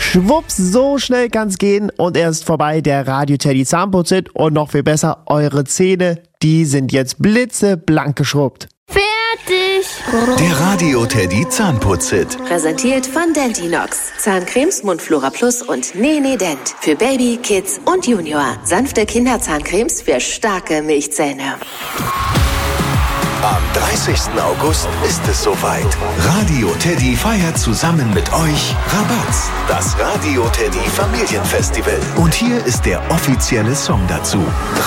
Schwupps, so schnell kann's gehen und er ist vorbei, der Radio Teddy Zahnputzhit. Und noch viel besser, eure Zähne, die sind jetzt blitzeblank geschrubbt. Fertig! Der Radio Teddy Zahnputzhit. Präsentiert von Dentinox. Zahncremes, Mundflora Plus und Nene Dent. Für Baby, Kids und Junior. Sanfte Kinderzahncremes für starke Milchzähne. Am 30. August ist es soweit. Radio Teddy feiert zusammen mit euch Rabatz, das Radio Teddy Familienfestival. Und hier ist der offizielle Song dazu.